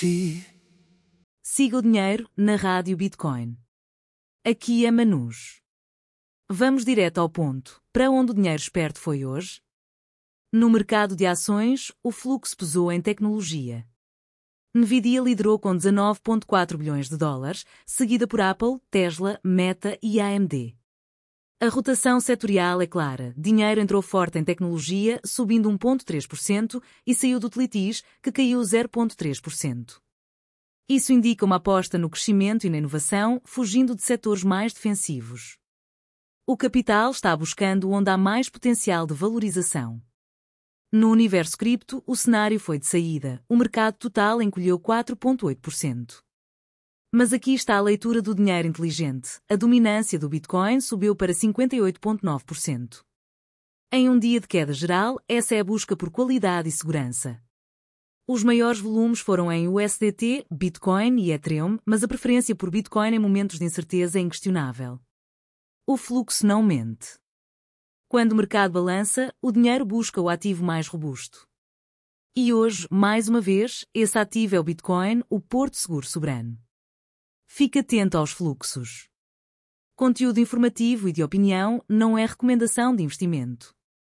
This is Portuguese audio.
see. Siga o dinheiro na Rádio Bitcoin. Aqui é Manus. Vamos direto ao ponto. Para onde o dinheiro esperto foi hoje? No mercado de ações, o fluxo pesou em tecnologia. Nvidia liderou com 19,4 bilhões de dólares, seguida por Apple, Tesla, Meta e AMD. A rotação setorial é clara. Dinheiro entrou forte em tecnologia, subindo 1,3%, e saiu de utilities, que caiu 0,3%. Isso indica uma aposta no crescimento e na inovação, fugindo de setores mais defensivos. O capital está buscando onde há mais potencial de valorização. No universo cripto, o cenário foi de saída. O mercado total encolheu 4,8%. Mas aqui está a leitura do dinheiro inteligente. A dominância do Bitcoin subiu para 58,9%. Em um dia de queda geral, essa é a busca por qualidade e segurança. Os maiores volumes foram em USDT, Bitcoin e Ethereum, mas a preferência por Bitcoin em momentos de incerteza é inquestionável. O fluxo não mente. Quando o mercado balança, o dinheiro busca o ativo mais robusto. E hoje, mais uma vez, esse ativo é o Bitcoin, o porto seguro soberano. Fique atento aos fluxos. Conteúdo informativo e de opinião não é recomendação de investimento.